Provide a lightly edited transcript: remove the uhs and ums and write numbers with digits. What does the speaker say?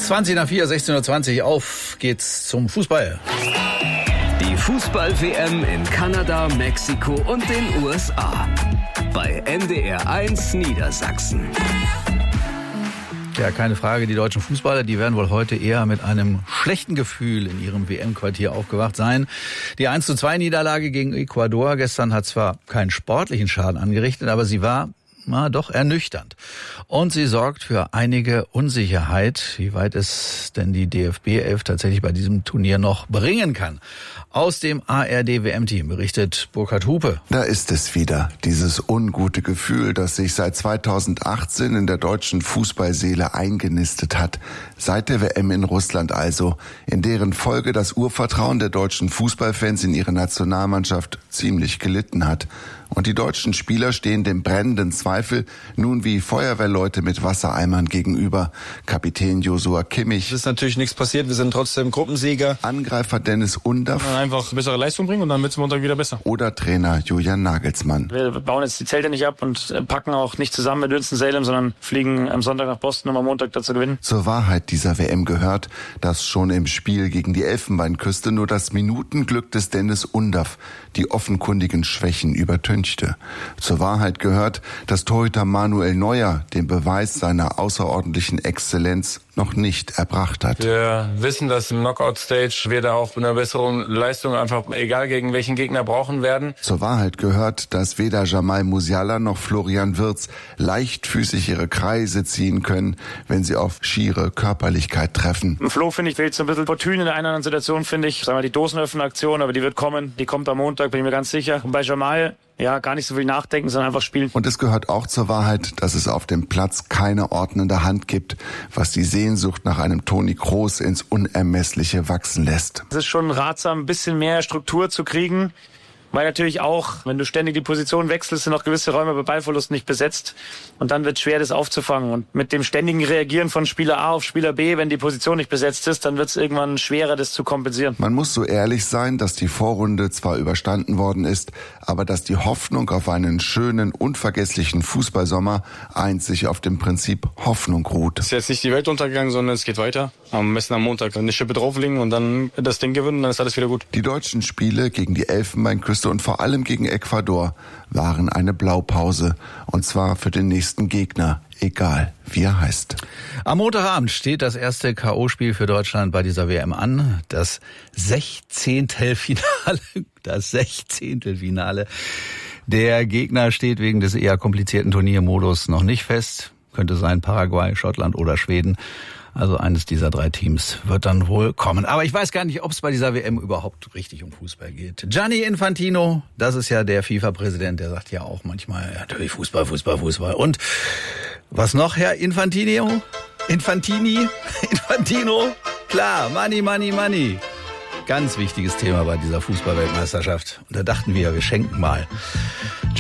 20:04, 16:20 Uhr, auf geht's zum Fußball. Die Fußball-WM in Kanada, Mexiko und den USA. Bei NDR 1 Niedersachsen. Ja, keine Frage, die deutschen Fußballer, die werden wohl heute eher mit einem schlechten Gefühl in ihrem WM-Quartier aufgewacht sein. Die 1:2-Niederlage gegen Ecuador gestern hat zwar keinen sportlichen Schaden angerichtet, aber sie war doch ernüchternd. Und sie sorgt für einige Unsicherheit, wie weit es denn die DFB 11 tatsächlich bei diesem Turnier noch bringen kann. Aus dem ARD-WM-Team berichtet Burkhard Hupe. Da ist es wieder, dieses ungute Gefühl, das sich seit 2018 in der deutschen Fußballseele eingenistet hat. Seit der WM in Russland also, in deren Folge das Urvertrauen der deutschen Fußballfans in ihre Nationalmannschaft ziemlich gelitten hat. Und die deutschen Spieler stehen dem brennenden Zweifel nun wie Feuerwehrleute mit Wassereimern gegenüber. Kapitän Joshua Kimmich. Es ist natürlich nichts passiert, wir sind trotzdem Gruppensieger. Angreifer Dennis Undaff. Einfach bessere Leistung bringen und dann wird es Montag wieder besser. Oder Trainer Julian Nagelsmann. Wir bauen jetzt die Zelte nicht ab und packen auch nicht zusammen mit Winston-Salem, sondern fliegen am Sonntag nach Boston, um am Montag dazu gewinnen. Zur Wahrheit dieser WM gehört, dass schon im Spiel gegen die Elfenbeinküste nur das Minutenglück des Dennis Undaff die offenkundigen Schwächen übertünchte. Zur Wahrheit gehört, dass Torhüter Manuel Neuer den Beweis seiner außerordentlichen Exzellenz noch nicht erbracht hat. Wir wissen, dass im Knockout-Stage wir da auch eine bessere Leistung einfach, egal gegen welchen Gegner, brauchen werden. Zur Wahrheit gehört, dass weder Jamal Musiala noch Florian Wirtz leichtfüßig ihre Kreise ziehen können, wenn sie auf schiere Körperlichkeit treffen. Im Flo, finde ich, fehlt so ein bisschen Fortune in der einen oder anderen Situation, finde ich. Sagen wir, die Dosenöffner-Aktion, aber die wird kommen. Die kommt am Montag, bin ich mir ganz sicher. Und bei Jamal, gar nicht so viel nachdenken, sondern einfach spielen. Und es gehört auch zur Wahrheit, dass es auf dem Platz keine ordnende Hand gibt, was die Sehnsucht nach einem Toni Kroos ins Unermessliche wachsen lässt. Es ist schon ratsam, ein bisschen mehr Struktur zu kriegen. Weil natürlich auch, wenn du ständig die Position wechselst, sind auch gewisse Räume bei Ballverlust nicht besetzt. Und dann wird es schwer, das aufzufangen. Und mit dem ständigen Reagieren von Spieler A auf Spieler B, wenn die Position nicht besetzt ist, dann wird es irgendwann schwerer, das zu kompensieren. Man muss so ehrlich sein, dass die Vorrunde zwar überstanden worden ist, aber dass die Hoffnung auf einen schönen, unvergesslichen Fußballsommer einzig auf dem Prinzip Hoffnung ruht. Es ist jetzt nicht die Welt untergegangen, sondern es geht weiter. Am besten am Montag eine Schippe drauflegen und dann das Ding gewinnen und dann ist alles wieder gut. Die deutschen Spiele gegen die Elfenbeinküste und vor allem gegen Ecuador waren eine Blaupause. Und zwar für den nächsten Gegner, egal wie er heißt. Am Montagabend steht das erste K.O.-Spiel für Deutschland bei dieser WM an. Das 16. Finale. Der Gegner steht wegen des eher komplizierten Turniermodus noch nicht fest. Könnte sein Paraguay, Schottland oder Schweden. Also eines dieser drei Teams wird dann wohl kommen. Aber ich weiß gar nicht, ob es bei dieser WM überhaupt richtig um Fußball geht. Gianni Infantino, das ist ja der FIFA-Präsident, der sagt ja auch manchmal, natürlich Fußball. Und was noch, Herr Infantino? Infantino? Klar, Money. Ganz wichtiges Thema bei dieser Fußball-Weltmeisterschaft. Und da dachten wir schenken mal